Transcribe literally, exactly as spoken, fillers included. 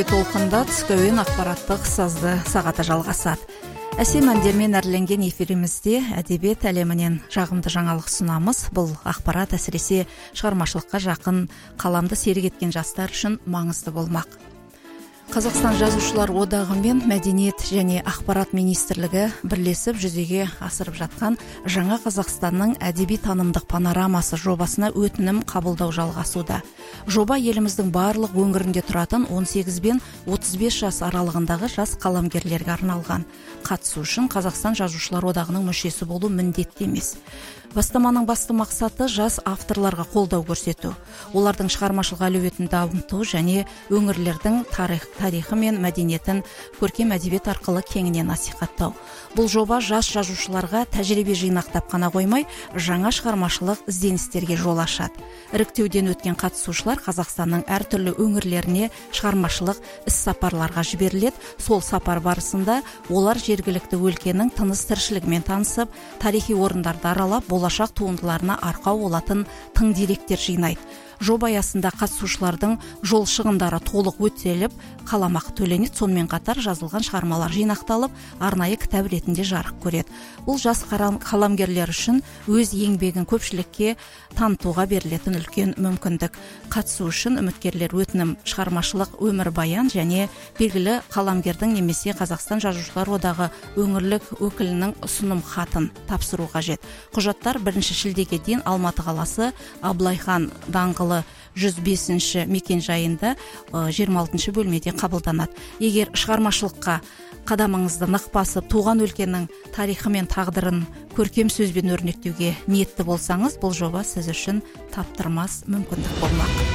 Толқында түскі әуен ақпараттық сазды сағаты жалғасады. Әсем әндермен әрленген эфирімізде әдебиет әлемінен жағымды жаңалық ұсынамыз. Бұл ақпарат әсіресе шығармашылыққа жақын, қаламды серік еткен жастар үшін маңызды болмақ. Қазақстан Жазушылар одағы мен Мәдениет және ақпарат министрлігі бірлесіп жүзеге асырып жатқан жаңа Қазақстанның әдеби танымдық панорамасы жобасына өтінім қабылдау жалғасуда. Жоба еліміздің барлық өңірінде тұратын он сегіз бен отыз бес жас аралығындағы жас қаламгерлерге арналған. Қатысу үшін Қазақстан Жазушылар одағының мүшесі болу міндетті емес. Бастаманың басты мақсаты жас авторларға қолдау көрсету, олардың шығармашылық әлеуетін дамыту және өңірлердің тарих, тарихы мен мәдениетін көркем әдебиет арқылы кеңінен насихаттау. Бұл жоба жас жазушыларға тәжірибе жинақтап қана қоймай, жаңа шығармашылық ізденістерге жол ашады. Іріктеуден өткен қатысушылар Қазақстанның әртүрлі өңірлеріне шығармашылық іс-сапарларға жіберіледі. Сол сапар барысында олар жергілікті өлкенің тыныс тіршілігімен танысып, тарихи орындарды аралап, болашақ туындыларына арқау болатын тың деректер жинайды. Жоба аясында қатысушылардың жол шығындары толық өтеліп, қаламақы төленеді. Сонымен қатар жазылған шығармалар жинақталып, арнайы кітап ретінде жарық көреді. Бұл жас қаламгерлер үшін өз еңбегін көпшілікке танытуға берілетін үлкен мүмкіндік. Қатысу үшін үміткерлер өтінім, шығармашылық өмірбаян және белгілі қаламгердің немесе Қазақстан Жазушылар одағы өңірлік өкілінің ұсыным хатын тапсыру қажет. Құжаттар бірінші шілдеге дейін Алматы қаласы Абылайхан даңғылы жүз бесінші мекен жайында жиырма алтыншы бөлмеде қабылданады. Егер шығармашылыққа қадамыңызды нық басып, туған өлкенің тарихы мен тағдырын көркем сөзбен өрнектеуге ниетті болсаңыз, бұл жоба сіз үшін таптырмас мүмкіндік болмақ.